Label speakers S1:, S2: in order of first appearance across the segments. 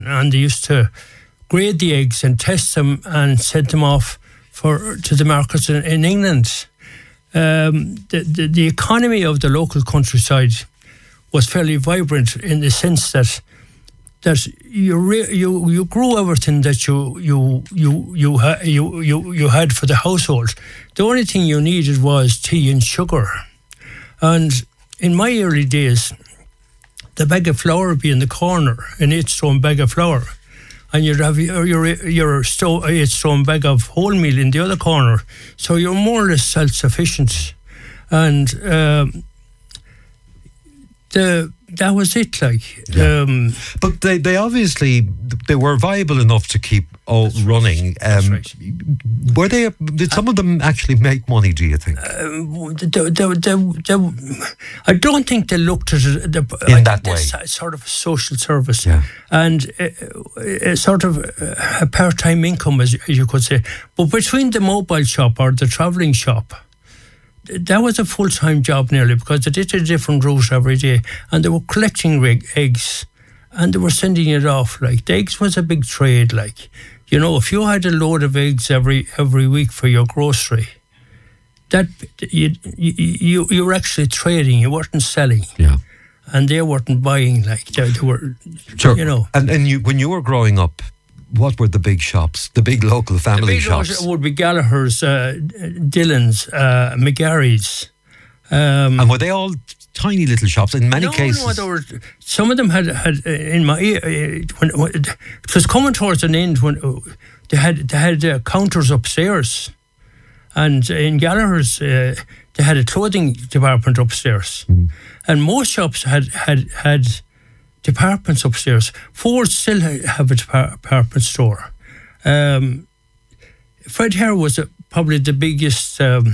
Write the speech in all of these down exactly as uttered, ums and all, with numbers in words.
S1: and they used to grade the eggs and test them and send them off for to the markets in, in England. Um, the, the the economy of the local countryside was fairly vibrant in the sense that that you re, you you grew everything that you you you you, ha, you you you had for the household. The only thing you needed was tea and sugar. And in my early days, the bag of flour would be in the corner, an eight-stone bag of flour, and you'd have your your, your sto- eight-stone bag of wholemeal in the other corner. So you're more or less self-sufficient, and um, the that was it. Like,
S2: yeah.
S1: um,
S2: but they they obviously they were viable enough to keep all
S1: that's
S2: running.
S1: Right. That's
S2: um,
S1: right.
S2: Were they? Did some of them actually make money? Do you think?
S1: Uh, the, the, the, the, I don't think they looked at it the,
S2: in
S1: I
S2: that
S1: think
S2: way.
S1: It's sort of a social service,
S2: yeah.
S1: and a, a sort of a part-time income, as you could say. But between the mobile shop or the travelling shop, that was a full-time job nearly, because they did a different route every day, and they were collecting reg- eggs, and they were sending it off. Like, the eggs was a big trade. Like, you know, if you had a load of eggs every every week for your grocery, that you you you were actually trading. You weren't selling.
S2: Yeah.
S1: And they weren't buying. Like, they, they were,
S2: sure.
S1: you know.
S2: And and you when you were growing up, what were the big shops, the big local family
S1: the big
S2: shops?
S1: would be Gallagher's, uh, Dillon's, uh, McGarry's. Um,
S2: and were they all tiny little shops in many
S1: no,
S2: cases?
S1: No, there were, some of them had, had uh, in my, uh, when, when it was coming towards an end, when uh, they had they had uh, counters upstairs. And in Gallagher's, uh, they had a clothing department upstairs.
S2: Mm.
S1: And most shops had, had, had departments upstairs. Ford still have a department store. Um, Fred Hare was a, probably the biggest, um,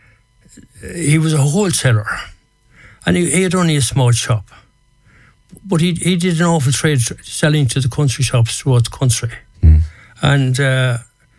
S1: he was a wholesaler, and he, he had only a small shop. But he he did an awful trade selling to the country shops throughout the country.
S2: Mm.
S1: And uh,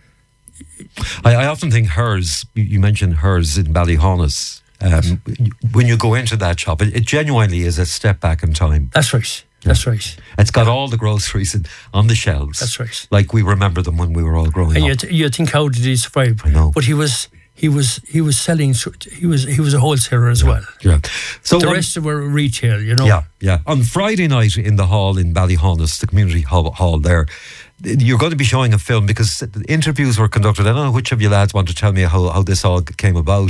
S2: I, I often think hers, you, you mentioned hers in Ballyhonus. Um, when you go into that shop, it, it genuinely is a step back in time.
S1: That's right. That's right.
S2: It's got all the groceries in, on the shelves.
S1: That's right.
S2: Like we remember them when we were all growing
S1: and
S2: up.
S1: you th- you think, how did he survive?
S2: I know.
S1: But he was he was he was selling. He was he was a wholesaler as
S2: yeah.
S1: well.
S2: Yeah. So
S1: the
S2: on,
S1: rest were retail. You know.
S2: Yeah, yeah. On Friday night in the hall in Ballyhonus, the community hall, hall there, you're going to be showing a film because the interviews were conducted. I don't know which of you lads want to tell me how, how this all came about.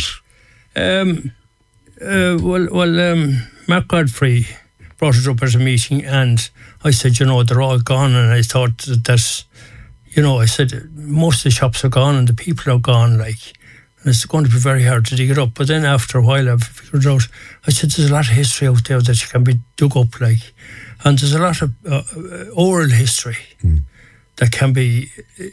S1: Um. Uh, well, well. Um. Mark Godfrey brought it up at a meeting, and I said, you know, they're all gone, and I thought that that's, you know, I said most of the shops are gone and the people are gone, like, and it's going to be very hard to dig it up. But then after a while, I figured out, I said, there's a lot of history out there that can be dug up, like, and there's a lot of uh, oral history mm. that can be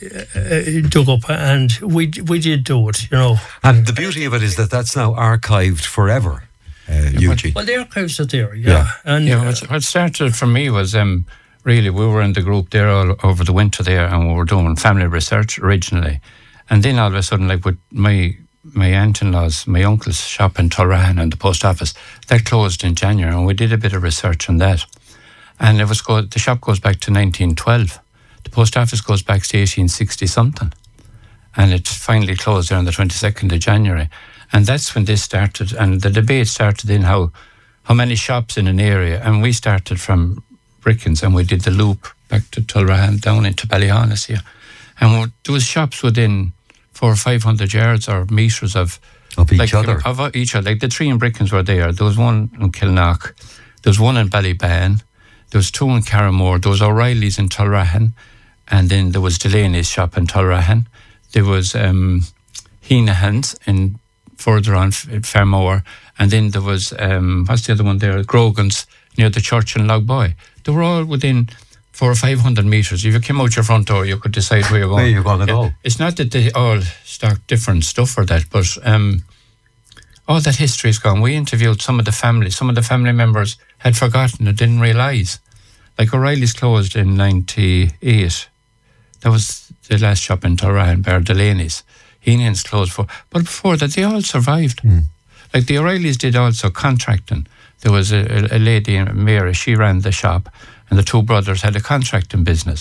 S1: uh, dug up, and we we did do it, you know.
S2: And the beauty of it is that that's now archived forever. Uh, Eugene.
S1: Well, the archives are there, yeah.
S2: yeah.
S1: And
S3: yeah, what, what started for me was um, really we were in the group there all over the winter there, and we were doing family research originally, and then all of a sudden, like with my my aunt-in-law's, my uncle's shop in Tulrahan and the post office, that closed in January, and we did a bit of research on that, and it was go, the shop goes back to nineteen twelve, the post office goes back to eighteen sixty something, and it finally closed there on the twenty-second of January. And that's when this started, and the debate started in how how many shops in an area, and we started from Brickens and we did the loop back to Tulrahan down into Ballyhonus here, and there was shops within four or five hundred yards or metres of
S2: of each
S3: like,
S2: other.
S3: Of each other, like the three in Brickens were there. There was one in Kilknock, there was one in Ballyban, there was two in Carramore, there was O'Reilly's in Tulrahan, and then there was Delaney's shop in Tulrahan. There was um, Heenahan's in further on Fermore, and then there was um, what's the other one there? Grogan's near the church in Logboy. They were all within four or five hundred metres. If you came out your front door, you could decide where you're going.
S2: Where you're going to
S3: yeah.
S2: go.
S3: It's not that they all stock different stuff for that, but um, all that history is gone. We interviewed some of the family. Some of the family members had forgotten or didn't realise. Like O'Reilly's closed in ninety-eight. That was the last shop in Tulrahan, Bear Delaney's. Heenan's closed for, but before that they all survived. Mm. Like the O'Reillys did also contracting. There was a, a lady, Mary, she ran the shop, and the two brothers had a contracting business.